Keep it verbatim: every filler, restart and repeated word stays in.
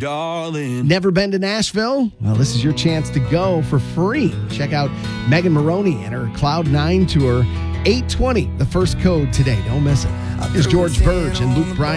darling. Never been to Nashville? Well, this is your chance to go for free. Check out Megan Maroney and her Cloud nine tour. eight twenty, the first code today. Don't miss it. Here's George Burge and Luke Bryan.